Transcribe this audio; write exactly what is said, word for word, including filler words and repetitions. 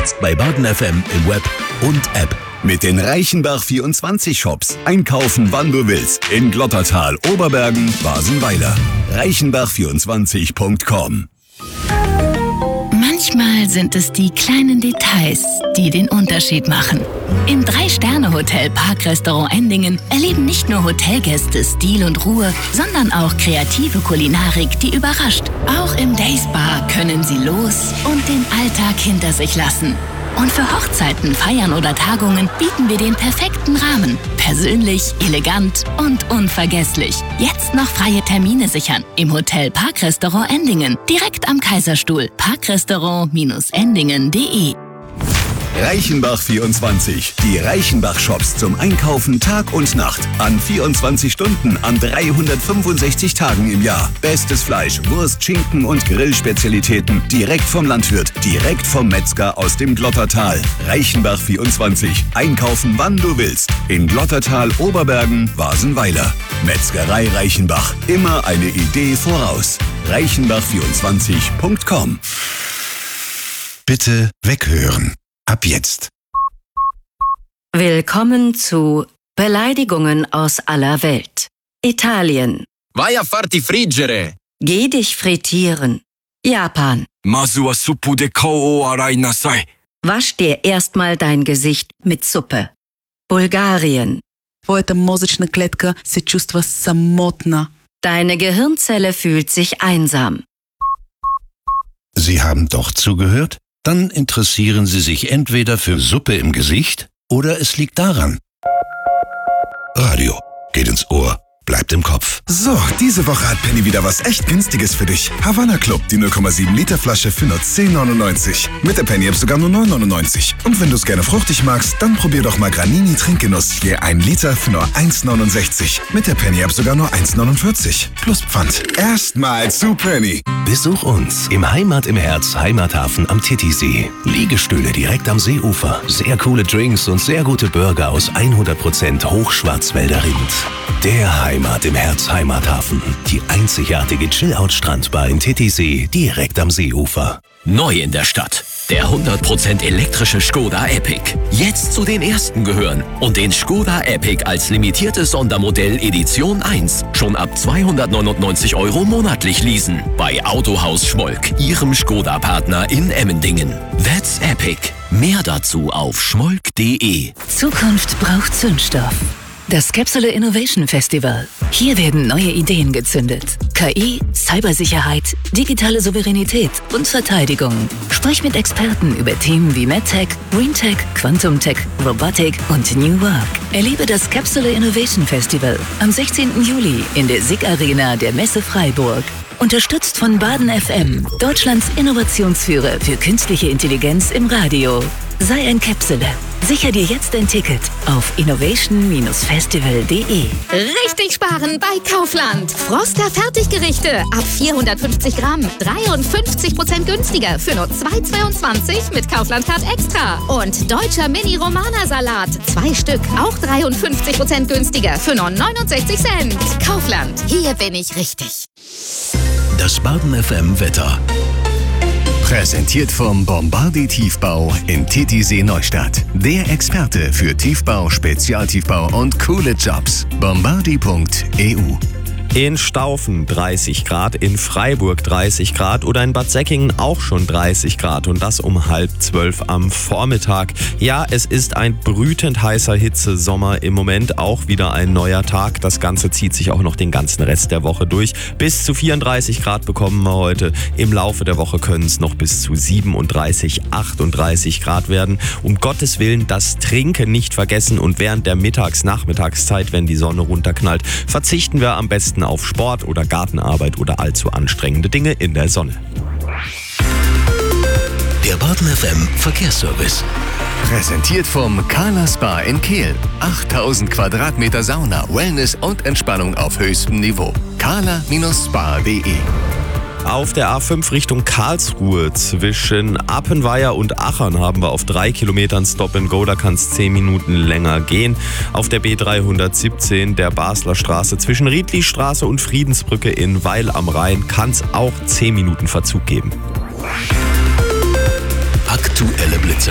Jetzt bei Baden F M im Web und App. Mit den Reichenbach vierundzwanzig Shops. Einkaufen, wann du willst. In Glottertal, Oberbergen, Basenweiler. reichenbach vierundzwanzig punkt com. Manchmal sind es die kleinen Details, die den Unterschied machen. Im Drei-Sterne-Hotel Parkrestaurant Endingen erleben nicht nur Hotelgäste Stil und Ruhe, sondern auch kreative Kulinarik, die überrascht. Auch im Dayspa können Sie los und den Alltag hinter sich lassen. Und für Hochzeiten, Feiern oder Tagungen bieten wir den perfekten Rahmen. Persönlich, elegant und unvergesslich. Jetzt noch freie Termine sichern. Im Hotel Parkrestaurant Endingen. Direkt am Kaiserstuhl. parkrestaurant endingen punkt de. Reichenbach vierundzwanzig. Die Reichenbach-Shops zum Einkaufen Tag und Nacht. An vierundzwanzig Stunden, an dreihundertfünfundsechzig Tagen im Jahr. Bestes Fleisch, Wurst, Schinken und Grillspezialitäten. Direkt vom Landwirt, direkt vom Metzger aus dem Glottertal. Reichenbach vierundzwanzig. Einkaufen, wann du willst. In Glottertal, Oberbergen, Basenweiler. Metzgerei Reichenbach. Immer eine Idee voraus. reichenbach vierundzwanzig punkt com. Bitte weghören. Ab jetzt. Willkommen zu Beleidigungen aus aller Welt. Italien. Vai a farti friggere. Geh dich frittieren. Japan. Masu wa suppu de kou o arai nasai. Wasch dir erstmal dein Gesicht mit Suppe. Bulgarien. Твоята мозъчна клетка се чувства самотна. Deine Gehirnzelle fühlt sich einsam. Sie haben doch zugehört? Dann interessieren Sie sich entweder für Suppe im Gesicht oder es liegt daran. Radio geht ins Ohr, bleibt im Kopf. So, diese Woche hat Penny wieder was echt Günstiges für dich. Havanna Club, die null Komma sieben Liter Flasche für nur zehn neunundneunzig. Mit der Penny App sogar nur neun neunundneunzig. Und wenn du es gerne fruchtig magst, dann probier doch mal Granini Trinkgenuss. Je ein Liter für nur eins neunundsechzig. Mit der Penny App sogar nur eins neunundvierzig. Plus Pfand. Erstmal zu Penny. Besuch uns im Heimat im Herz Heimathafen am Titisee. Liegestühle direkt am Seeufer. Sehr coole Drinks und sehr gute Burger aus hundert Prozent Hochschwarzwälder Rind. Der Heimat im Herz Heimathafen. Die einzigartige Chill-Out-Strandbar in Titisee direkt am Seeufer. Neu in der Stadt. Der hundert Prozent elektrische Skoda Epic. Jetzt zu den ersten gehören und den Skoda Epic als limitiertes Sondermodell Edition eins schon ab zweihundertneunundneunzig Euro monatlich leasen. Bei Autohaus Schmolk, Ihrem Skoda-Partner in Emmendingen. That's Epic. Mehr dazu auf schmolk punkt de. Zukunft braucht Zündstoff. Das Capsule Innovation Festival. Hier werden neue Ideen gezündet. K I, Cybersicherheit, digitale Souveränität und Verteidigung. Sprich mit Experten über Themen wie MedTech, GreenTech, Quantum-Tech, Robotik und New Work. Erlebe das Capsule Innovation Festival am sechzehnten Juli in der S I G Arena der Messe Freiburg. Unterstützt von Baden F M, Deutschlands Innovationsführer für künstliche Intelligenz im Radio. Sei ein Capsule. Sicher dir jetzt ein Ticket auf innovation festival punkt de. Richtig sparen bei Kaufland. Froster Fertiggerichte ab vierhundertfünfzig Gramm. dreiundfünfzig Prozent günstiger für nur zwei Euro zweiundzwanzig mit Kaufland Card Extra. Und deutscher Mini-Romana-Salat. Zwei Stück, auch dreiundfünfzig Prozent günstiger für nur neunundsechzig Cent. Kaufland, hier bin ich richtig. Das Baden F M Wetter. Präsentiert vom Bombardier Tiefbau in Titisee Neustadt. Der Experte für Tiefbau, Spezialtiefbau und coole Jobs. bombardier punkt e u. In Staufen dreißig Grad, in Freiburg dreißig Grad oder in Bad Säckingen auch schon dreißig Grad und das um halb zwölf am Vormittag. Ja, es ist ein brütend heißer Hitzesommer im Moment, auch wieder ein neuer Tag. Das Ganze zieht sich auch noch den ganzen Rest der Woche durch. Bis zu vierunddreißig Grad bekommen wir heute. Im Laufe der Woche können es noch bis zu siebenunddreißig, achtunddreißig Grad werden. Um Gottes Willen das Trinken nicht vergessen und während der Mittags-Nachmittagszeit, wenn die Sonne runterknallt, verzichten wir am besten auf Sport oder Gartenarbeit oder allzu anstrengende Dinge in der Sonne. Der Baden F M Verkehrsservice. Präsentiert vom Carla Spa in Kehl. achttausend Quadratmeter Sauna, Wellness und Entspannung auf höchstem Niveau. carla Spa punkt de. Auf der A fünf Richtung Karlsruhe zwischen Appenweier und Achern haben wir auf drei Kilometern Stop and Go, da kann es zehn Minuten länger gehen. Auf der B dreihundertsiebzehn der Basler Straße zwischen Riedlistraße und Friedensbrücke in Weil am Rhein kann es auch zehn Minuten Verzug geben. Aktuelle Blitze.